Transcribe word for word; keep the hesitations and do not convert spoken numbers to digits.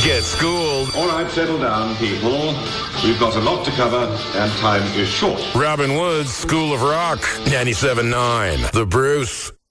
Get schooled. All right, settle down, people. We've got a lot to cover, and time is short. Robin Woods, School of Rock, ninety-seven point nine. The Bruce.